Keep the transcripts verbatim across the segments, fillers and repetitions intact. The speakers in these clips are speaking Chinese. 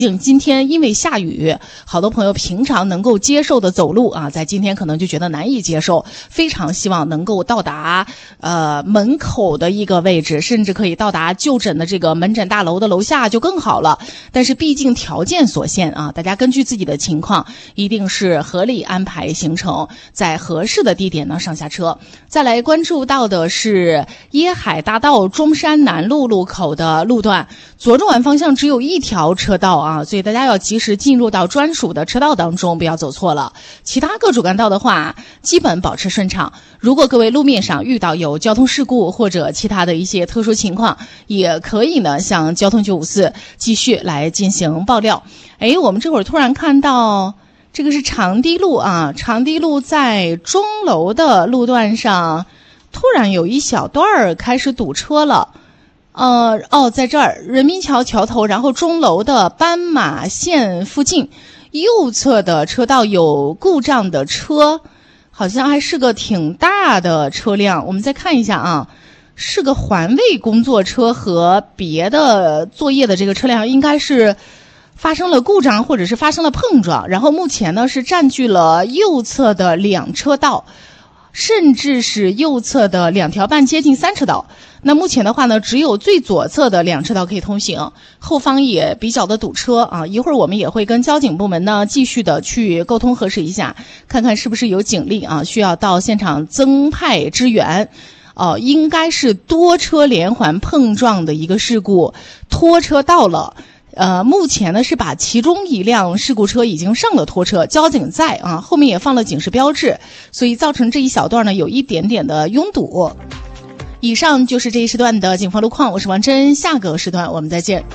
今天因为下雨，好多朋友平常能够接受的走路啊，在今天可能就觉得难以接受，非常希望能够到达呃门口的一个位置，甚至可以到达就诊的这个门诊大楼的楼下就更好了。但是毕竟条件所限啊，大家根据自己的情况，一定是合理安排行程，在合适的地点呢上下车。再来关注到的是椰海大道中山南路路口的路段，左转弯方向只有一条车道啊。啊，所以大家要及时进入到专属的车道当中，不要走错了。其他各主干道的话，基本保持顺畅。如果各位路面上遇到有交通事故或者其他的一些特殊情况，也可以呢向交通九五四继续来进行爆料。哎，我们这会儿突然看到这个是长堤路啊，长堤路在钟楼的路段上，突然有一小段儿开始堵车了。呃哦，在这儿人民桥桥头，然后钟楼的斑马线附近，右侧的车道有故障的车，好像还是个挺大的车辆。我们再看一下啊，是个环卫工作车和别的作业的这个车辆，应该是发生了故障或者是发生了碰撞，然后目前呢是占据了右侧的两车道，甚至是右侧的两条半接近三车道。那目前的话呢，只有最左侧的两车道可以通行，后方也比较的堵车啊。一会儿我们也会跟交警部门呢继续的去沟通核实一下，看看是不是有警力啊需要到现场增派支援。哦、呃，应该是多车连环碰撞的一个事故，拖车到了。呃，目前呢是把其中一辆事故车已经上了拖车，交警在啊，后面也放了警示标志，所以造成这一小段呢有一点点的拥堵。以上就是这一时段的警方路况，我是王真，下个时段我们再见。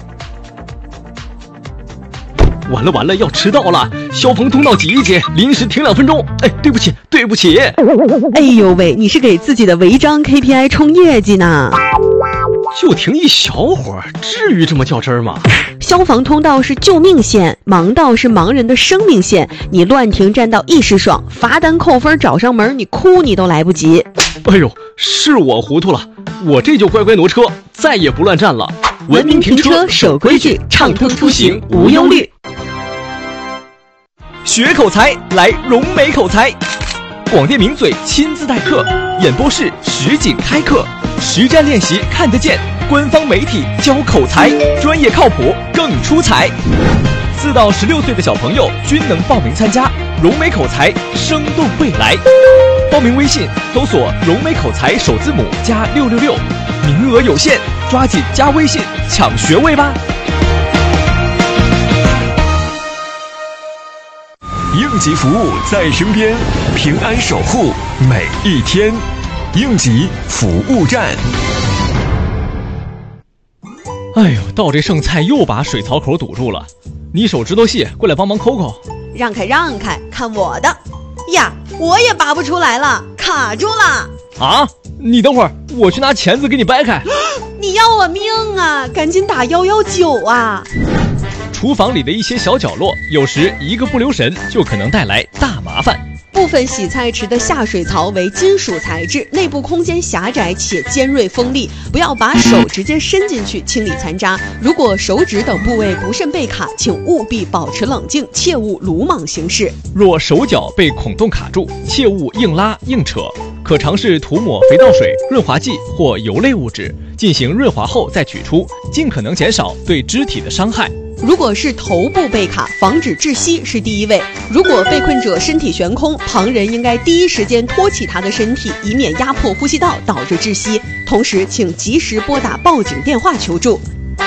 完了完了，要迟到了！消防通道挤一挤，临时停两分钟。哎，对不起，对不起。 哎呦喂，你是给自己的违章 K P I 冲业绩呢？ 就停一小会儿，至于这么较真儿吗？ 消防通道是救命线，盲道是盲人的生命线。你乱停占道一时爽，罚单扣分找上门，你哭你都来不及。 哎呦，是我糊涂了，我这就乖乖挪车，再也不乱站了。 文明停车，守规矩，畅通出行无忧虑。 学口才，来融美口才。广电名嘴亲自代课，演播室实景开课，实战练习看得见，官方媒体教口才，专业靠谱更出彩。四到十六岁的小朋友均能报名参加，融美口才生动未来。报名微信搜索融美口才首字母加六六六，名额有限，抓紧加微信抢学位吧。 应急服务在身边，平安守护每一天。应急服务站。 哎呦，倒这剩菜又把水槽口堵住了，你手指头细，过来帮忙抠抠。 让开让开，看我的呀！我也拔不出来了，卡住了。 啊，你等会儿，我去拿钳子给你掰开。 你要我命啊，赶紧打一一九啊。 厨房里的一些小角落，有时一个不留神就可能带来大麻烦。 部分洗菜池的下水槽为金属材质，内部空间狭窄且尖锐锋利，不要把手直接伸进去清理残渣。如果手指等部位不慎被卡，请务必保持冷静，切勿鲁莽行事。 若手脚被孔洞卡住，切勿硬拉硬扯，可尝试涂抹肥皂水、润滑剂或油类物质，进行润滑后再取出，尽可能减少对肢体的伤害。 如果是头部被卡，防止窒息是第一位。如果被困者身体悬空，旁人应该第一时间托起他的身体，以免压迫呼吸道导致窒息。同时，请及时拨打报警电话求助。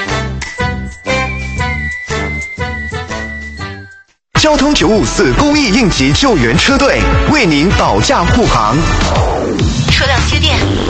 交通九五四公益应急救援车队为您保驾护航。 车辆接电。